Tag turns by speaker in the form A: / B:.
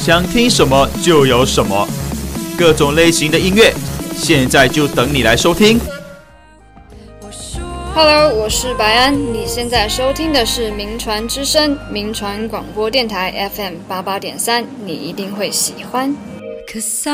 A: 想听什么就有什么，各种类型的音乐，现在就等你来收听。
B: Hello， 我是白安，你现在收听的是名传之声，名传广播电台 FM 88.3，你一定会喜欢。